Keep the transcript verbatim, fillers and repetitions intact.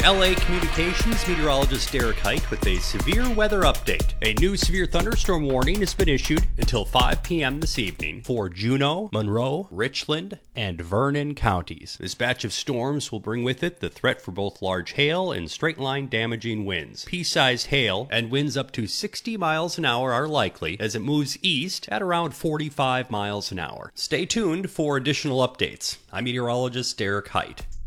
L A Communications meteorologist Derek Height with a severe weather update. A new severe thunderstorm warning has been issued until five p.m. this evening for Juneau, Monroe, Richland, and Vernon counties. This batch of storms will bring with it the threat for both large hail and straight-line damaging winds. Pea-sized hail and winds up to sixty miles an hour are likely as it moves east at around forty-five miles an hour. Stay tuned for additional updates. I'm meteorologist Derek Height.